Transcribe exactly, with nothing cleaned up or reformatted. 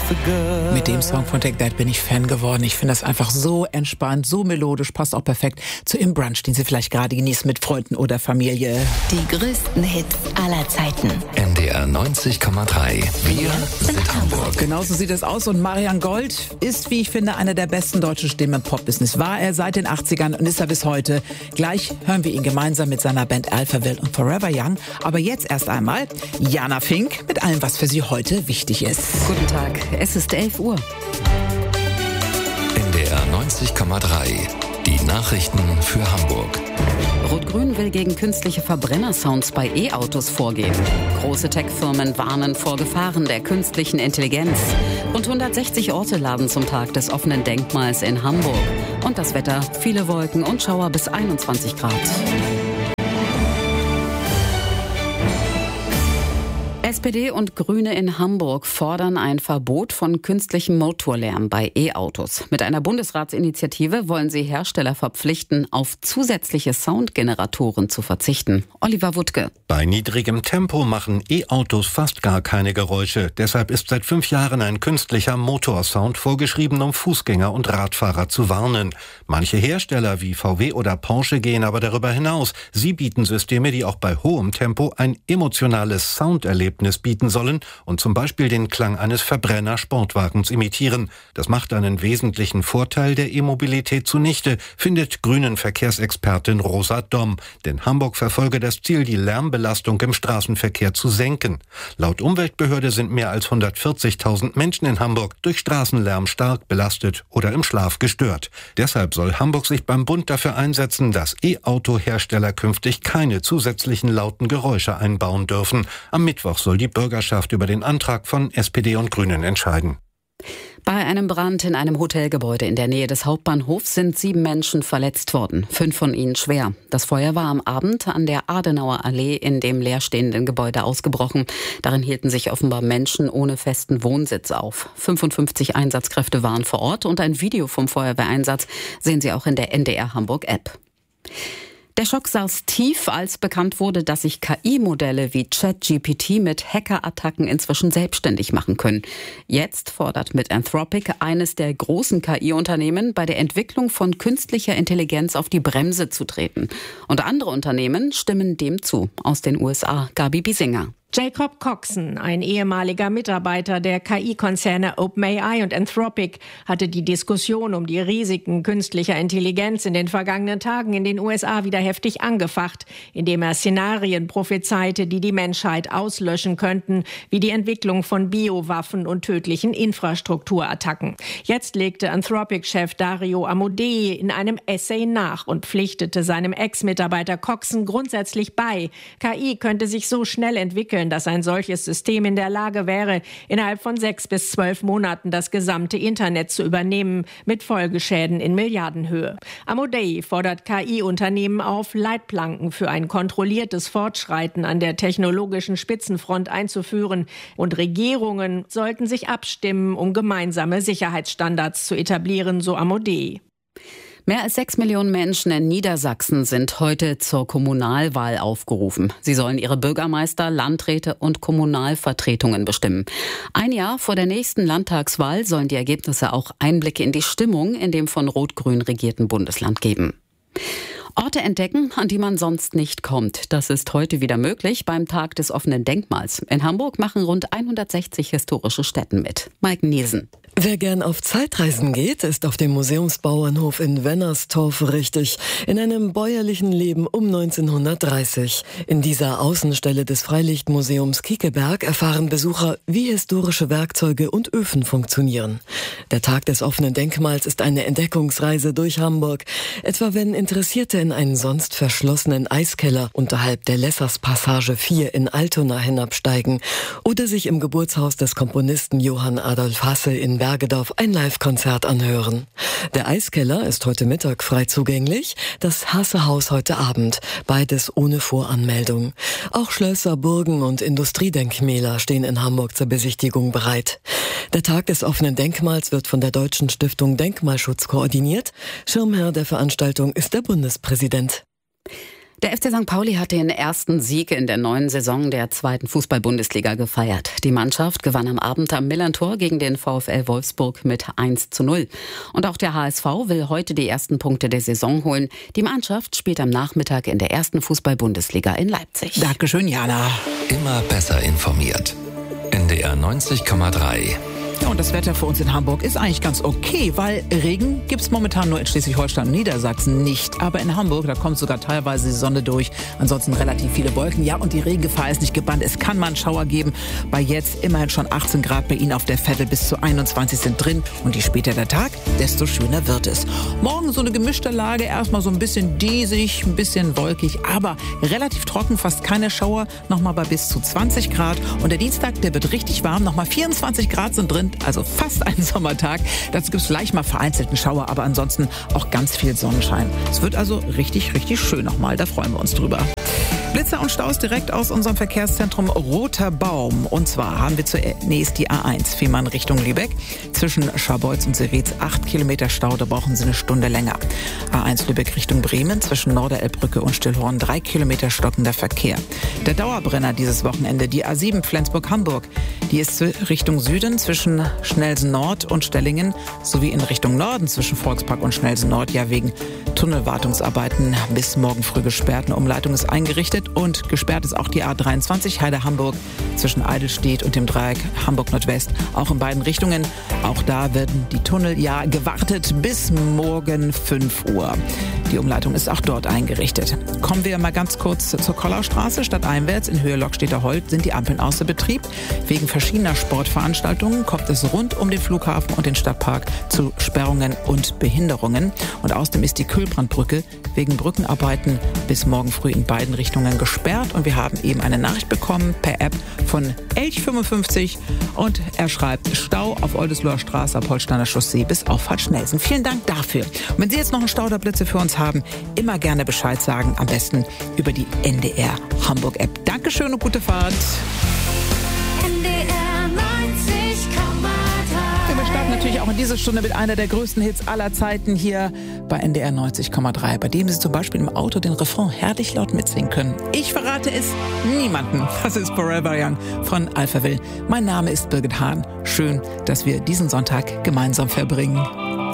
Mit dem Song von Take That bin ich Fan geworden. Ich finde das einfach so entspannt, so melodisch, passt auch perfekt zu Ihrem Brunch, den Sie vielleicht gerade genießen mit Freunden oder Familie. Die größten Hits aller Zeiten. N D R neunzig Komma drei. Wir sind Hamburg. Genauso sieht es aus und Marian Gold ist, wie ich finde, eine der besten deutschen Stimmen im Pop-Business. War er seit den achtzigern und ist er bis heute. Gleich hören wir ihn gemeinsam mit seiner Band Alphaville und Forever Young. Aber jetzt erst einmal Jana Fink mit allem, was für sie heute wichtig ist. Guten Tag, es ist elf Uhr. N D R neunzig Komma drei. Die Nachrichten für Hamburg. Rot-Grün will gegen künstliche Verbrennersounds bei E-Autos vorgehen. Große Tech-Firmen warnen vor Gefahren der künstlichen Intelligenz. Rund hundertsechzig Orte laden zum Tag des offenen Denkmals in Hamburg. Und das Wetter, viele Wolken und Schauer bis einundzwanzig Grad. S P D und Grüne in Hamburg fordern ein Verbot von künstlichem Motorlärm bei E-Autos. Mit einer Bundesratsinitiative wollen sie Hersteller verpflichten, auf zusätzliche Soundgeneratoren zu verzichten. Oliver Wuttke. Bei niedrigem Tempo machen E-Autos fast gar keine Geräusche. Deshalb ist seit fünf Jahren ein künstlicher Motorsound vorgeschrieben, um Fußgänger und Radfahrer zu warnen. Manche Hersteller wie V W oder Porsche gehen aber darüber hinaus. Sie bieten Systeme, die auch bei hohem Tempo ein emotionales Sounderlebnis bieten sollen und zum Beispiel den Klang eines Verbrenner-Sportwagens imitieren. Das macht einen wesentlichen Vorteil der E-Mobilität zunichte, findet Grünen-Verkehrsexpertin Rosa Domm. Denn Hamburg verfolge das Ziel, die Lärmbelastung im Straßenverkehr zu senken. Laut Umweltbehörde sind mehr als hundertvierzigtausend Menschen in Hamburg durch Straßenlärm stark belastet oder im Schlaf gestört. Deshalb soll Hamburg sich beim Bund dafür einsetzen, dass E-Auto-Hersteller künftig keine zusätzlichen lauten Geräusche einbauen dürfen. Am Mittwoch soll die Bürgerschaft über den Antrag von S P D und Grünen entscheiden. Bei einem Brand in einem Hotelgebäude in der Nähe des Hauptbahnhofs sind sieben Menschen verletzt worden, fünf von ihnen schwer. Das Feuer war am Abend an der Adenauer Allee in dem leerstehenden Gebäude ausgebrochen. Darin hielten sich offenbar Menschen ohne festen Wohnsitz auf. fünfundfünfzig Einsatzkräfte waren vor Ort und ein Video vom Feuerwehreinsatz sehen Sie auch in der N D R Hamburg App. Der Schock saß tief, als bekannt wurde, dass sich K I-Modelle wie ChatGPT mit Hackerattacken inzwischen selbstständig machen können. Jetzt fordert mit Anthropic eines der großen K I-Unternehmen, bei der Entwicklung von künstlicher Intelligenz auf die Bremse zu treten. Und andere Unternehmen stimmen dem zu. Aus den U S A, Gabi Biesinger. Jacob Coxon, ein ehemaliger Mitarbeiter der K I-Konzerne OpenAI und Anthropic, hatte die Diskussion um die Risiken künstlicher Intelligenz in den vergangenen Tagen in den U S A wieder heftig angefacht, indem er Szenarien prophezeite, die die Menschheit auslöschen könnten, wie die Entwicklung von Biowaffen und tödlichen Infrastrukturattacken. Jetzt legte Anthropic-Chef Dario Amodei in einem Essay nach und pflichtete seinem Ex-Mitarbeiter Coxon grundsätzlich bei, K I könnte sich so schnell entwickeln, dass ein solches System in der Lage wäre, innerhalb von sechs bis zwölf Monaten das gesamte Internet zu übernehmen, mit Folgeschäden in Milliardenhöhe. Amodei fordert K I-Unternehmen auf, Leitplanken für ein kontrolliertes Fortschreiten an der technologischen Spitzenfront einzuführen. Und Regierungen sollten sich abstimmen, um gemeinsame Sicherheitsstandards zu etablieren, so Amodei. Mehr als sechs Millionen Menschen in Niedersachsen sind heute zur Kommunalwahl aufgerufen. Sie sollen ihre Bürgermeister, Landräte und Kommunalvertretungen bestimmen. Ein Jahr vor der nächsten Landtagswahl sollen die Ergebnisse auch Einblicke in die Stimmung in dem von Rot-Grün regierten Bundesland geben. Orte entdecken, an die man sonst nicht kommt. Das ist heute wieder möglich beim Tag des offenen Denkmals. In Hamburg machen rund hundertsechzig historische Stätten mit. Mike Niesen. Wer gern auf Zeitreisen geht, ist auf dem Museumsbauernhof in Wennerstorf richtig, in einem bäuerlichen Leben um neunzehnhundertdreißig. In dieser Außenstelle des Freilichtmuseums Kiekeberg erfahren Besucher, wie historische Werkzeuge und Öfen funktionieren. Der Tag des offenen Denkmals ist eine Entdeckungsreise durch Hamburg, etwa wenn Interessierte in einen sonst verschlossenen Eiskeller unterhalb der Lessers-Passage vier in Altona hinabsteigen oder sich im Geburtshaus des Komponisten Johann Adolf Hasse in Bergedorf ein Live-Konzert anhören. Der Eiskeller ist heute Mittag frei zugänglich, das Hasse-Haus heute Abend, beides ohne Voranmeldung. Auch Schlösser, Burgen und Industriedenkmäler stehen in Hamburg zur Besichtigung bereit. Der Tag des offenen Denkmals wird von der Deutschen Stiftung Denkmalschutz koordiniert. Schirmherr der Veranstaltung ist der Bundespräsident. Der F C Sankt Pauli hat den ersten Sieg in der neuen Saison der zweiten Fußball-Bundesliga gefeiert. Die Mannschaft gewann am Abend am Millerntor gegen den VfL Wolfsburg mit eins zu null. Und auch der H S V will heute die ersten Punkte der Saison holen. Die Mannschaft spielt am Nachmittag in der ersten Fußball-Bundesliga in Leipzig. Dankeschön, Jana. Immer besser informiert. N D R neunzig Komma drei. Ja, und das Wetter für uns in Hamburg ist eigentlich ganz okay, weil Regen gibt's momentan nur in Schleswig-Holstein und Niedersachsen nicht. Aber in Hamburg, da kommt sogar teilweise die Sonne durch. Ansonsten relativ viele Wolken. Ja, und die Regengefahr ist nicht gebannt. Es kann mal einen Schauer geben. Bei jetzt immerhin schon achtzehn Grad bei Ihnen auf der Vettel, bis zu einundzwanzig sind drin. Und je später der Tag, desto schöner wird es. Morgen so eine gemischte Lage. Erstmal so ein bisschen diesig, ein bisschen wolkig, aber relativ trocken, fast keine Schauer. Nochmal bei bis zu zwanzig Grad. Und der Dienstag, der wird richtig warm. Nochmal vierundzwanzig Grad sind drin. Also fast ein Sommertag. Dazu gibt es vielleicht mal vereinzelten Schauer, aber ansonsten auch ganz viel Sonnenschein. Es wird also richtig, richtig schön nochmal. Da freuen wir uns drüber. Blitzer und Staus direkt aus unserem Verkehrszentrum Roter Baum. Und zwar haben wir zunächst die A eins, Fehmarn Richtung Lübeck. Zwischen Scharbeutz und Seretz acht Kilometer Stau, da brauchen Sie eine Stunde länger. A eins Lübeck Richtung Bremen, zwischen Norderelbbrücke und Stillhorn drei Kilometer stockender Verkehr. Der Dauerbrenner dieses Wochenende, die A sieben Flensburg-Hamburg. Die ist Richtung Süden zwischen Schnelsen Nord und Stellingen sowie in Richtung Norden zwischen Volkspark und Schnelsen Nord ja wegen Tunnelwartungsarbeiten bis morgen früh gesperrt. Eine Umleitung ist eingerichtet. Und gesperrt ist auch die A dreiundzwanzig Heide-Hamburg zwischen Eidelstedt und dem Dreieck Hamburg-Nordwest. Auch in beiden Richtungen. Auch da werden die Tunnel ja gewartet bis morgen fünf Uhr. Die Umleitung ist auch dort eingerichtet. Kommen wir mal ganz kurz zur Kollaustraße. Stadteinwärts in Höhe Lokstedter Holt sind die Ampeln außer Betrieb. Wegen verschiedener Sportveranstaltungen kommt es rund um den Flughafen und den Stadtpark zu Sperrungen und Behinderungen. Und außerdem ist die Kühlbrandbrücke wegen Brückenarbeiten bis morgen früh in beiden Richtungen gesperrt. Und wir haben eben eine Nachricht bekommen per App von Elch fünfundfünfzig und er schreibt Stau auf Oldesloher Straße ab Holsteiner Chaussee bis Auffahrt Schnelsen. Vielen Dank dafür. Und wenn Sie jetzt noch einen Stau oder Blitze für uns haben, immer gerne Bescheid sagen, am besten über die N D R Hamburg App. Dankeschön und gute Fahrt. N D R neunzig Komma drei. Wir starten natürlich auch in dieser Stunde mit einer der größten Hits aller Zeiten hier bei N D R neunzig Komma drei, bei dem Sie zum Beispiel im Auto den Refrain herrlich laut mitsingen können. Ich verrate es niemandem. Das ist Forever Young von Alphaville. Mein Name ist Birgit Hahn. Schön, dass wir diesen Sonntag gemeinsam verbringen.